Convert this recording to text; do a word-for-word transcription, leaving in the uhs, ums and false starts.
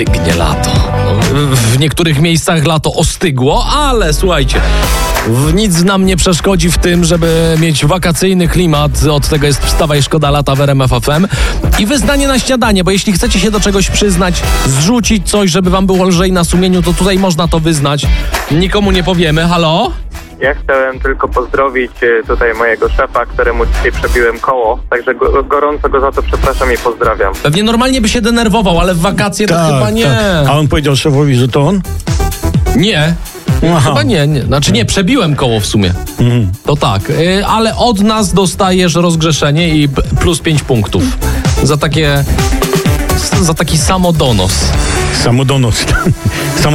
Stygnie lato. No, w niektórych miejscach lato ostygło, ale słuchajcie, w nic nam nie przeszkodzi w tym, żeby mieć wakacyjny klimat. Od tego jest Wstawaj, szkoda lata w R M F F M. I wyznanie na śniadanie, bo jeśli chcecie się do czegoś przyznać, zrzucić coś, żeby wam było lżej na sumieniu, to tutaj można to wyznać. Nikomu nie powiemy. Halo? Ja chciałem tylko pozdrowić e, tutaj mojego szefa, któremu dzisiaj przebiłem koło, także go, gorąco go za to przepraszam i pozdrawiam. Pewnie normalnie by się denerwował, ale w wakacje to chyba nie. tak. A on powiedział szefowi, że to on? Nie. Aha. Chyba nie, nie. Znaczy nie, przebiłem koło w sumie. Mhm. To tak, y, ale od nas dostajesz rozgrzeszenie i p- plus pięć punktów. Za takie, za taki samodonos. Samodonos.